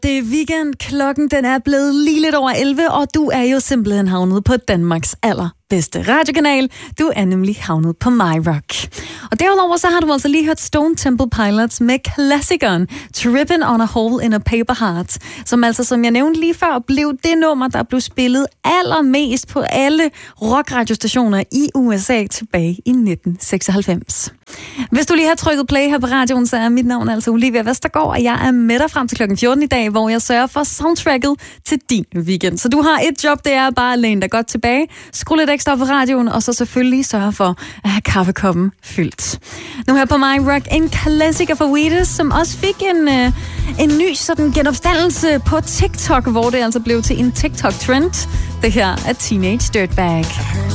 Det er weekend, klokken den er blevet lige lidt over 11, og du er jo simpelthen havnet på Danmarks allerbedste radiokanal. Du er nemlig havnet på MyRock. Og derudover så har du altså lige hørt Stone Temple Pilots med klassikeren Trippin' on a Hole in a Paper Heart, som altså, som jeg nævnte lige før, blev det nummer, der blev spillet allermest på alle rockradiostationer i USA tilbage i 1996. Hvis du lige har trykket play her på radioen, så er mit navn altså Olivia Vestergaard, og jeg er med dig frem til klokken 14 i dag, hvor jeg sørger for soundtracket til din weekend. Så du har et job, det er bare at læne dig godt tilbage, skru lidt ekstra på radioen, og så selvfølgelig sørge for at have kaffekoppen fyldt. Nu her på MyRock, en klassiker for Wheatus, som også fik en ny sådan genopstandelse på TikTok, hvor det altså blev til en TikTok-trend. Det her er Teenage Dirtbag.